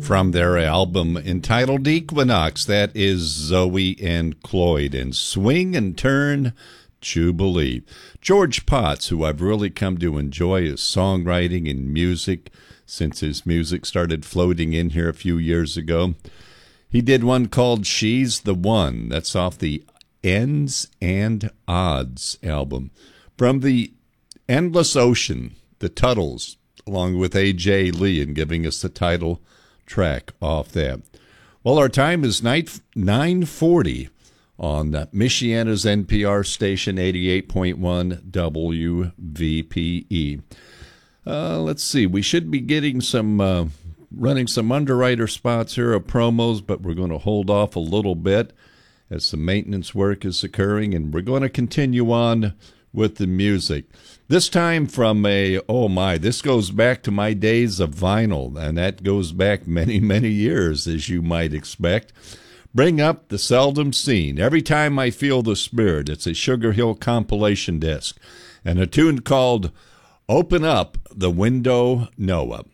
From their album entitled Equinox, that is Zoe and Cloyd and Swing and Turn Jubilee. George Potts, who I've really come to enjoy his songwriting and music since his music started floating in here a few years ago. He did one called She's the One. That's off the Ends and Odds album. From the Endless Ocean, the Tuttles, along with A.J. Lee, and giving us the title track off that. Well, our time is 9:40 on Michiana's NPR station, 88.1 WVPE. Let's see. We should be getting some, running some underwriter spots here of promos, but we're going to hold off a little bit as some maintenance work is occurring, and we're going to continue on with the music. This time from this goes back to my days of vinyl, and that goes back many, many years, as you might expect. Bring up The Seldom Seen, Every Time I Feel the Spirit. It's a Sugar Hill compilation disc, and a tune called Open Up the Window, Noah.